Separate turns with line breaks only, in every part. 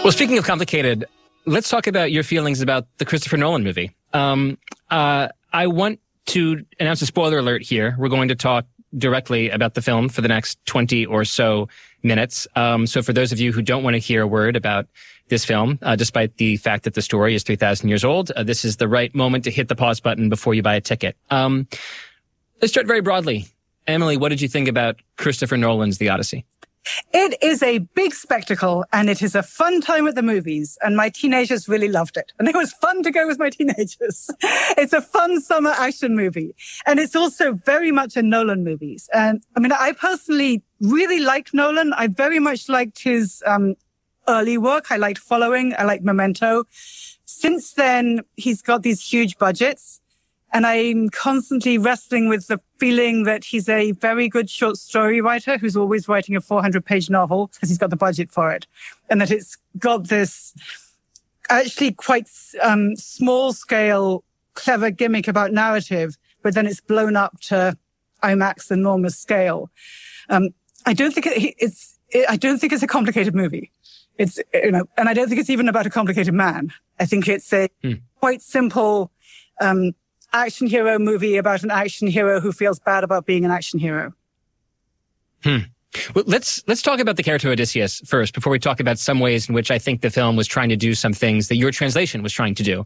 Well, speaking of complicated, let's talk about your feelings about the Christopher Nolan movie. I want to announce a spoiler alert here. We're going to talk directly about the film for the next 20 or so minutes. So for those of you who don't want to hear a word about this film, despite the fact that the story is 3,000 years old, this is the right moment to hit the pause button before you buy a ticket. Let's start very broadly. Emily, what did you think about Christopher Nolan's The Odyssey?
It is a big spectacle, and it is a fun time at the movies, and my teenagers really loved it. And it was fun to go with my teenagers. It's a fun summer action movie. And it's also very much a Nolan movie. And I mean, I personally really like Nolan. I very much liked his early work. I liked Following. I liked Memento. Since then, he's got these huge budgets. And I'm constantly wrestling with the feeling that he's a very good short story writer who's always writing a 400-page novel because he's got the budget for it. And that it's got this actually quite small-scale, clever gimmick about narrative, but then it's blown up to IMAX enormous scale. I don't think it's a complicated movie. It's, and I don't think it's even about a complicated man. I think it's a quite simple, action hero movie about an action hero who feels bad about being an action hero.
Well, let's talk about the character Odysseus first before we talk about some ways in which I think the film was trying to do some things that your translation was trying to do.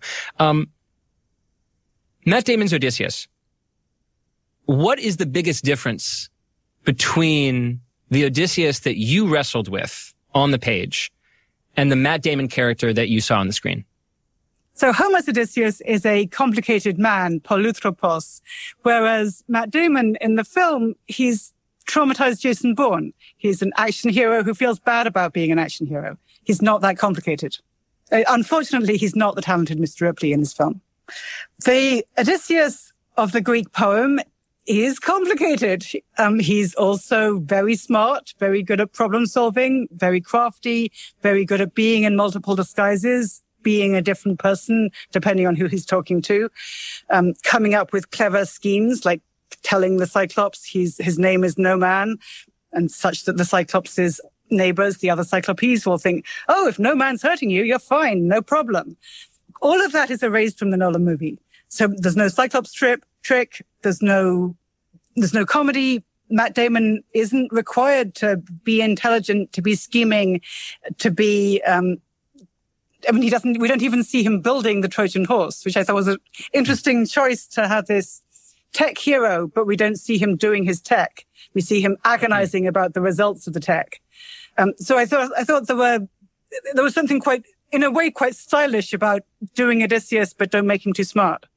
Matt Damon's Odysseus. What is the biggest difference between the Odysseus that you wrestled with on the page and the Matt Damon character that you saw on the screen?
So Homer's Odysseus is a complicated man, polythropos, whereas Matt Damon in the film, he's traumatized Jason Bourne. He's an action hero who feels bad about being an action hero. He's not that complicated. Unfortunately, he's not the talented Mr. Ripley in this film. The Odysseus of the Greek poem is complicated. He's also very smart, very good at problem solving, very crafty, very good at being in multiple disguises, being a different person, depending on who he's talking to, coming up with clever schemes, like telling the Cyclops his name is No Man, and such that the Cyclops' neighbors, the other Cyclopes, will think, oh, if no man's hurting you, you're fine, no problem. All of that is erased from the Nolan movie. So there's no Cyclops trick, there's no comedy. Matt Damon isn't required to be intelligent, to be scheming, to be, we don't even see him building the Trojan horse, which I thought was an interesting choice to have this tech hero, but we don't see him doing his tech. We see him agonizing about the results of the tech. So I thought there was something quite, in a way, quite stylish about doing Odysseus, but don't make him too smart.